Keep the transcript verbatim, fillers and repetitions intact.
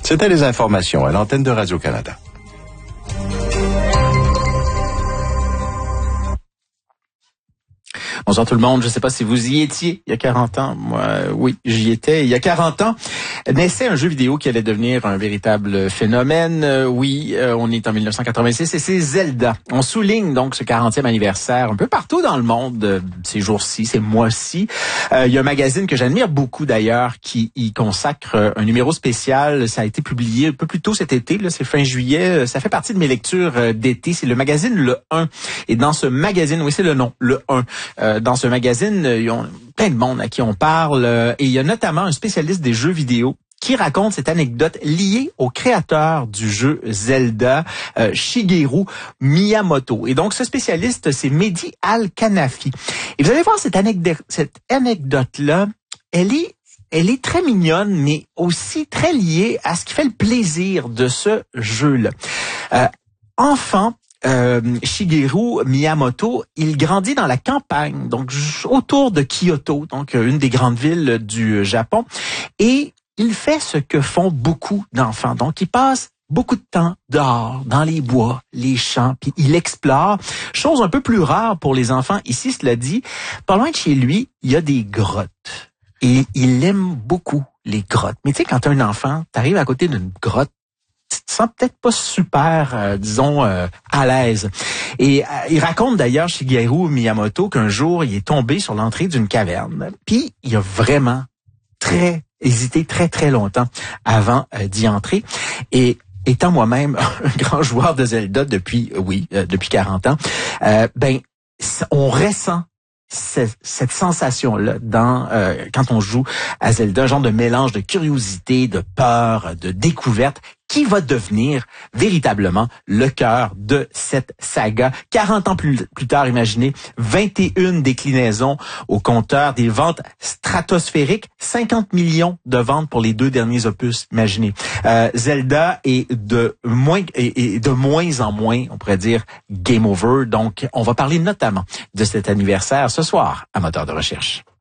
C'était les informations à l'antenne de Radio-Canada. Bonjour tout le monde. Je ne sais pas si vous y étiez il y a quarante ans. Moi, oui, j'y étais. Il y a quarante ans, naissait un jeu vidéo qui allait devenir un véritable phénomène. Euh, oui, euh, on est en mille neuf cent quatre-vingt-six et c'est Zelda. On souligne donc ce quarantième anniversaire un peu partout dans le monde euh, ces jours-ci, ces mois-ci. Euh, il y a un magazine que j'admire beaucoup d'ailleurs qui y consacre un numéro spécial. Ça a été publié un peu plus tôt cet été, là, c'est fin juillet. Ça fait partie de mes lectures d'été. C'est le magazine Le un. Et dans ce magazine, oui, c'est le nom, Le un. Euh, Dans ce magazine, il y a plein de monde à qui on parle et il y a notamment un spécialiste des jeux vidéo qui raconte cette anecdote liée au créateur du jeu Zelda, euh, Shigeru Miyamoto. Et donc, ce spécialiste, c'est Mehdi Al-Kanafi. Et vous allez voir cette anecdote, cette anecdote-là, elle est Elle est très mignonne, mais aussi très liée à ce qui fait le plaisir de ce jeu-là. Euh, enfant, Euh, Shigeru Miyamoto, il grandit dans la campagne, donc autour de Kyoto, donc une des grandes villes du Japon, et il fait ce que font beaucoup d'enfants. Donc, il passe beaucoup de temps dehors, dans les bois, les champs, puis il explore. Chose un peu plus rare pour les enfants. Ici, cela dit, pas loin de chez lui, il y a des grottes. Et il aime beaucoup les grottes. Mais tu sais, quand t'es un enfant, t'arrives à côté d'une grotte, tu te sens peut-être pas super, euh, disons, euh, à l'aise. Et euh, il raconte d'ailleurs, Shigeru Miyamoto, qu'un jour, il est tombé sur l'entrée d'une caverne. Puis, il a vraiment très hésité très, très longtemps avant euh, d'y entrer. Et étant moi-même un grand joueur de Zelda depuis, oui, euh, depuis quarante ans, euh, ben, on ressent cette, cette sensation-là dans euh, quand on joue à Zelda, un genre de mélange de curiosité, de peur, de découverte, qui va devenir véritablement le cœur de cette saga. quarante ans plus, plus tard, imaginez, vingt et une déclinaisons au compteur, des ventes stratosphériques, cinquante millions de ventes pour les deux derniers opus, imaginez. Euh, Zelda est de moins est, est de moins en moins, on pourrait dire, game over. Donc, on va parler notamment de cet anniversaire ce soir à Moteur de recherche.